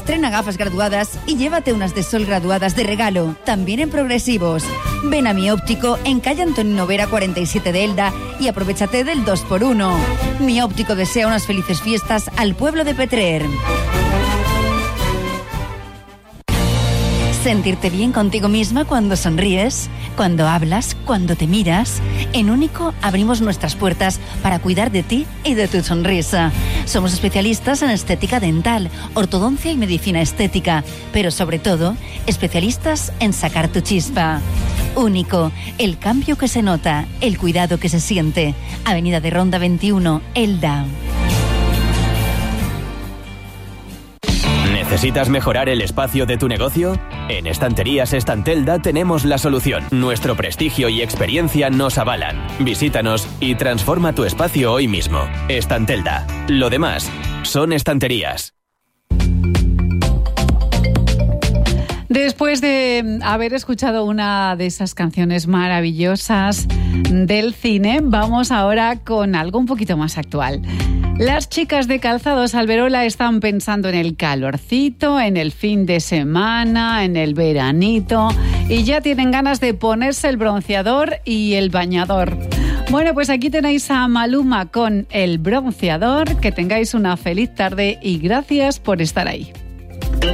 Estrena gafas graduadas y llévate unas de sol graduadas de regalo, también en progresivos. Ven a Mi Óptico en calle Antonino Vera 47 de Elda y aprovechate del 2x1. Mi Óptico desea unas felices fiestas al pueblo de Petrer. Sentirte bien contigo misma cuando sonríes, cuando hablas, cuando te miras. En Único abrimos nuestras puertas para cuidar de ti y de tu sonrisa. Somos especialistas en estética dental, ortodoncia y medicina estética, pero sobre todo, especialistas en sacar tu chispa. Único, el cambio que se nota, el cuidado que se siente. Avenida de Ronda 21, Elda. ¿Necesitas mejorar el espacio de tu negocio? En Estanterías Estantelda tenemos la solución. Nuestro prestigio y experiencia nos avalan. Visítanos y transforma tu espacio hoy mismo. Estantelda. Lo demás son estanterías. Después de haber escuchado una de esas canciones maravillosas del cine, vamos ahora con algo un poquito más actual. Las chicas de Calzados Alberola están pensando en el calorcito, en el fin de semana, en el veranito y ya tienen ganas de ponerse el bronceador y el bañador. Bueno, pues aquí tenéis a Maluma con el bronceador. Que tengáis una feliz tarde y gracias por estar ahí.